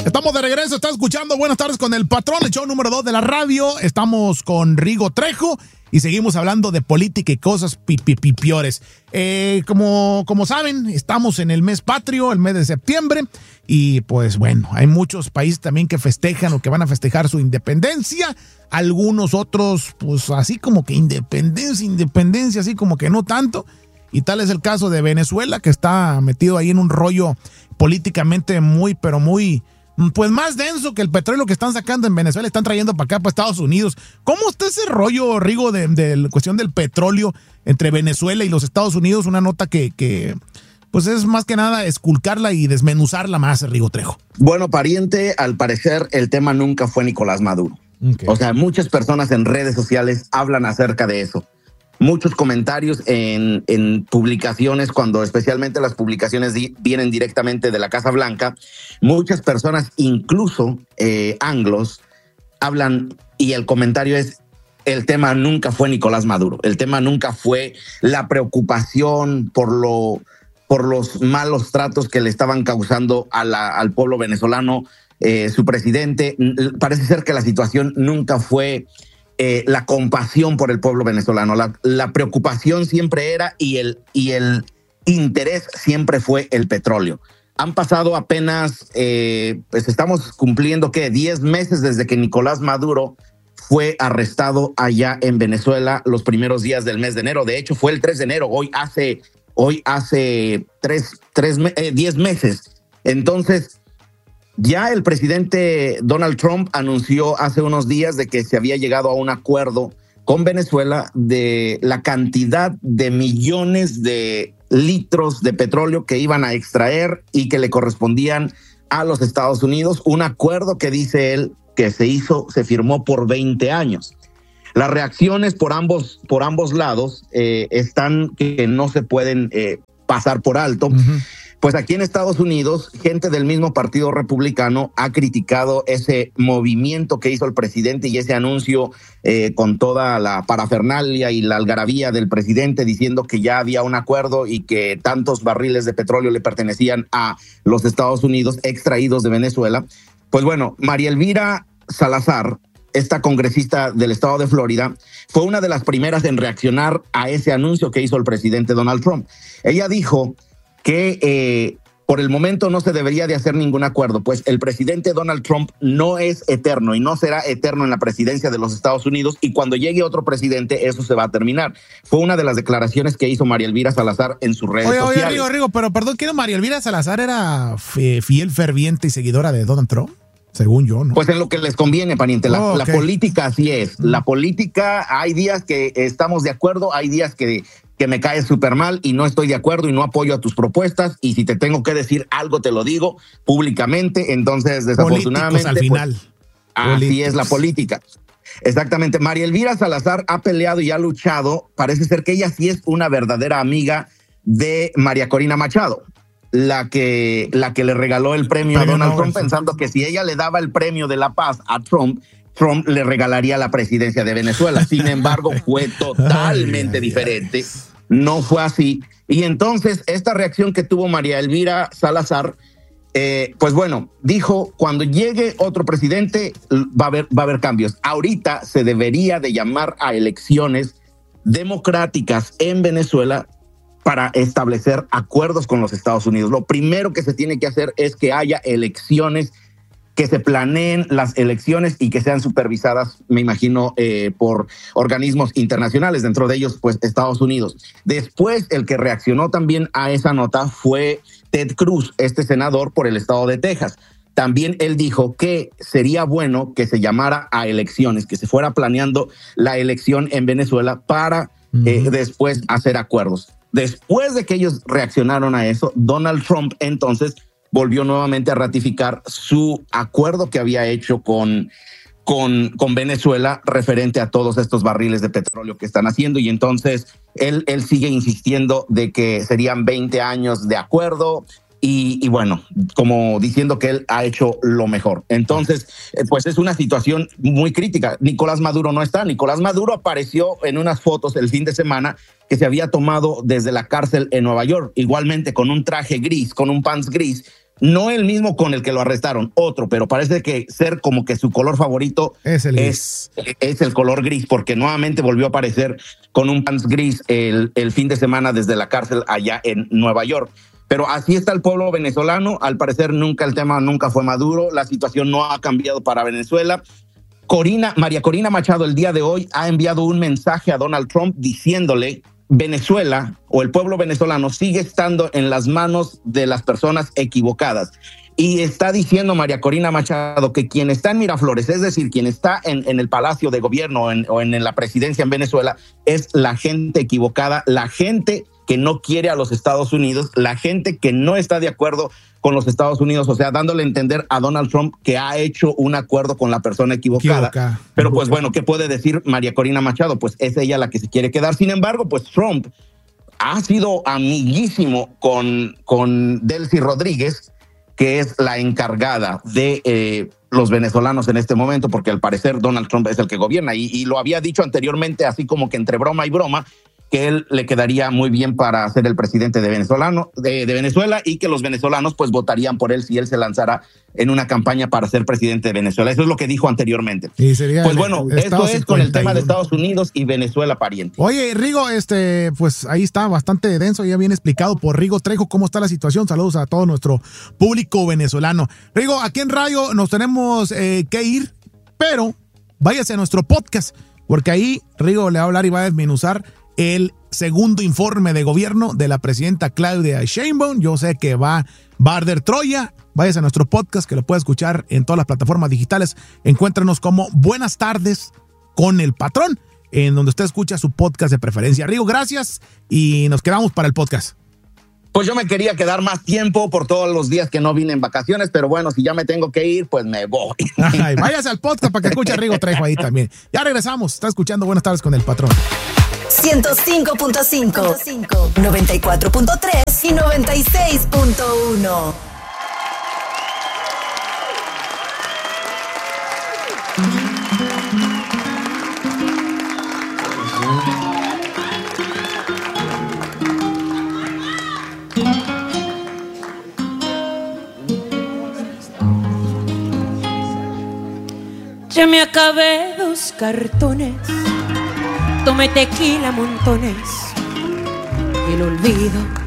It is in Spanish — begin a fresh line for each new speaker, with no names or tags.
Estamos de regreso, está escuchando Buenas tardes con el patrón, el show número 2 de la radio. Estamos con Rigo Trejo y seguimos hablando de política y cosas piores. Como saben, estamos en el mes patrio, el mes de septiembre, y pues bueno, hay muchos países también que festejan o que van a festejar su independencia. Algunos otros, pues así como que independencia, así como que no tanto. Y tal es el caso de Venezuela, que está metido ahí en un rollo políticamente muy, pues más denso que el petróleo que están sacando en Venezuela, están trayendo para acá, para Estados Unidos. ¿Cómo está ese rollo, Rigo, de la cuestión del petróleo entre Venezuela y los Estados Unidos? Una nota que pues es más que nada esculcarla y desmenuzarla más, Rigo Trejo.
Bueno, pariente, al parecer el tema nunca fue Nicolás Maduro. Okay. O sea, muchas personas en redes sociales hablan acerca de eso. Muchos comentarios en publicaciones, cuando especialmente las publicaciones vienen directamente de la Casa Blanca, muchas personas, incluso anglos, hablan y el comentario es: el tema nunca fue Nicolás Maduro, el tema nunca fue la preocupación por los malos tratos que le estaban causando al pueblo venezolano, su presidente. Parece ser que la situación nunca fue la compasión por el pueblo venezolano. La preocupación siempre era y el interés siempre fue el petróleo. Han pasado apenas, pues estamos cumpliendo, 10 meses desde que Nicolás Maduro fue arrestado allá en Venezuela los primeros días del mes de enero. De hecho, fue el 3 de enero. Hoy hace 10 meses. Entonces, ya el presidente Donald Trump anunció hace unos días de que se había llegado a un acuerdo con Venezuela de la cantidad de millones de litros de petróleo que iban a extraer y que le correspondían a los Estados Unidos. Un acuerdo que dice él que se firmó por 20 años. Las reacciones por ambos lados están que no se pueden pasar por alto. Uh-huh. Pues aquí en Estados Unidos, gente del mismo Partido Republicano ha criticado ese movimiento que hizo el presidente y ese anuncio con toda la parafernalia y la algarabía del presidente, diciendo que ya había un acuerdo y que tantos barriles de petróleo le pertenecían a los Estados Unidos extraídos de Venezuela. Pues bueno, María Elvira Salazar, esta congresista del estado de Florida, fue una de las primeras en reaccionar a ese anuncio que hizo el presidente Donald Trump. Ella dijo que por el momento no se debería de hacer ningún acuerdo, pues el presidente Donald Trump no es eterno y no será eterno en la presidencia de los Estados Unidos, y cuando llegue otro presidente eso se va a terminar. Fue una de las declaraciones que hizo María Elvira Salazar en sus redes sociales.
Oye, Rigo, pero perdón, ¿quién? María Elvira Salazar era fiel, ferviente y seguidora de Donald Trump, según yo, ¿no?
Pues en lo que les conviene, pariente. La política así es. La política, hay días que estamos de acuerdo, hay días que me cae súper mal y no estoy de acuerdo y no apoyo a tus propuestas, y si te tengo que decir algo te lo digo públicamente. Entonces, desafortunadamente,
al final,
pues, así es la política. Exactamente. María Elvira Salazar ha peleado y ha luchado. Parece ser que ella sí es una verdadera amiga de María Corina Machado, la que le regaló el premio a Donald Trump, pensando que si ella le daba el premio de la paz a Trump le regalaría la presidencia de Venezuela. Sin embargo, fue totalmente diferente. No fue así. Y entonces, esta reacción que tuvo María Elvira Salazar, pues bueno, dijo: cuando llegue otro presidente va a haber cambios. Ahorita se debería de llamar a elecciones democráticas en Venezuela para establecer acuerdos con los Estados Unidos. Lo primero que se tiene que hacer es que haya elecciones, que se planeen las elecciones y que sean supervisadas, me imagino, por organismos internacionales, dentro de ellos, pues, Estados Unidos. Después, el que reaccionó también a esa nota fue Ted Cruz, este senador por el estado de Texas. También él dijo que sería bueno que se llamara a elecciones, que se fuera planeando la elección en Venezuela para después hacer acuerdos. Después de que ellos reaccionaron a eso, Donald Trump entonces volvió nuevamente a ratificar su acuerdo que había hecho con Venezuela referente a todos estos barriles de petróleo que están haciendo. Y entonces él sigue insistiendo de que serían 20 años de acuerdo, y bueno, como diciendo que él ha hecho lo mejor. Entonces, pues es una situación muy crítica. Nicolás Maduro no está. Nicolás Maduro apareció en unas fotos el fin de semana que se había tomado desde la cárcel en Nueva York, igualmente con un traje gris, con un pants gris. No el mismo con el que lo arrestaron, otro, pero parece que ser como que su color favorito es el color gris, porque nuevamente volvió a aparecer con un pants gris el fin de semana desde la cárcel allá en Nueva York. Pero así está el pueblo venezolano. Al parecer el tema nunca fue Maduro. La situación no ha cambiado para Venezuela. María Corina Machado el día de hoy ha enviado un mensaje a Donald Trump diciéndole: Venezuela o el pueblo venezolano sigue estando en las manos de las personas equivocadas. Y está diciendo María Corina Machado que quien está en Miraflores, es decir, quien está en el Palacio de Gobierno o en la presidencia en Venezuela, es la gente equivocada, la gente que no quiere a los Estados Unidos, la gente que no está de acuerdo con los Estados Unidos, o sea, dándole a entender a Donald Trump que ha hecho un acuerdo con la persona equivocada. Pero pues bueno, ¿qué puede decir María Corina Machado? Pues es ella la que se quiere quedar. Sin embargo, pues Trump ha sido amiguísimo con Delcy Rodríguez, que es la encargada de los venezolanos en este momento, porque al parecer Donald Trump es el que gobierna y lo había dicho anteriormente, así como que entre broma y broma, que él le quedaría muy bien para ser el presidente de Venezuela y que los venezolanos pues votarían por él si él se lanzara en una campaña para ser presidente de Venezuela. Eso es lo que dijo anteriormente.
Y sería
pues bueno, esto es 51. Con el tema de Estados Unidos y Venezuela pariente.
Oye, Rigo, pues ahí está bastante denso, ya bien explicado por Rigo Trejo cómo está la situación. Saludos a todo nuestro público venezolano. Rigo, aquí en radio nos tenemos que ir, pero váyase a nuestro podcast, porque ahí Rigo le va a hablar y va a desmenuzar el segundo informe de gobierno de la presidenta Claudia Sheinbaum. Yo sé que va a arder Troya. Váyase a nuestro podcast, que lo puede escuchar en todas las plataformas digitales. Encuéntranos como Buenas Tardes con el Patrón, en donde usted escucha su podcast de preferencia. Rigo, gracias y nos quedamos para el podcast.
Pues yo me quería quedar más tiempo por todos los días que no vine en vacaciones, pero bueno, si ya me tengo que ir, pues me voy.
Ay, váyase al podcast para que escuche a Rigo Trejo ahí también. Ya regresamos. Está escuchando Buenas Tardes con el Patrón.
105.5, 94.3 y 96.1.
Ya me acabé 2 cartones, tomé tequila montones, el olvido